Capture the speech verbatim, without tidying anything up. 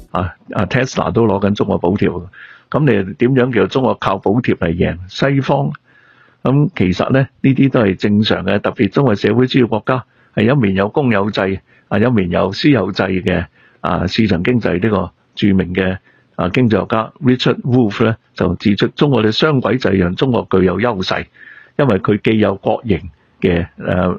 啊啊 Tesla 都攞緊中國補貼，咁你點樣叫中國靠補貼嚟贏西方？咁其實咧呢啲都係正常嘅，特別中國社會主義國家係一面有公有制啊，一面有私有制嘅啊市場經濟。呢個著名嘅啊經濟學家 Richard Wolff 咧就指出，中國嘅雙軌制讓中國具有優勢，因為佢既有國營嘅誒